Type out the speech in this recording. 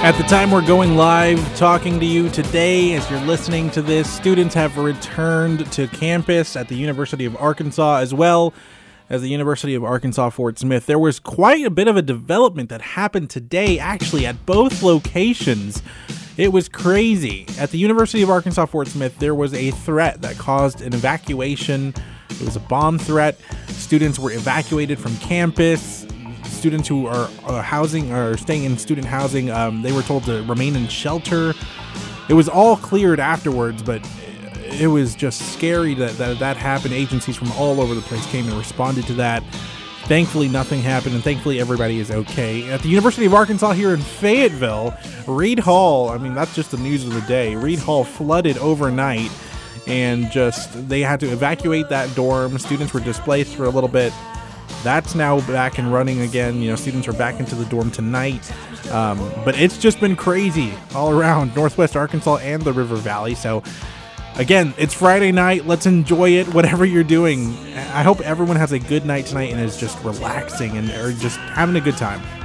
At the time we're going live talking to you today, as you're listening to this, students have returned to campus at the University of Arkansas as well as the University of Arkansas Fort Smith. There was quite a bit of a development that happened today, actually, at both locations. It was crazy. At the University of Arkansas Fort Smith, there was a threat that caused an evacuation. It was a bomb threat. Students were evacuated from campus. Students who are staying in student housing, they were told to remain in shelter. It was all cleared afterwards, but it was just scary that happened. Agencies from all over the place came and responded to that. Thankfully, nothing happened, and thankfully everybody is okay. At the University of Arkansas here in Fayetteville, Reed Hall, that's just the news of the day. Reed Hall flooded overnight, and they had to evacuate that dorm. Students were displaced for a little bit. That's now back and running again. Students are back into the dorm tonight. But it's just been crazy all around Northwest Arkansas and the River Valley. So, again, it's Friday night. Let's enjoy it, whatever you're doing. I hope everyone has a good night tonight and is just relaxing and or just having a good time.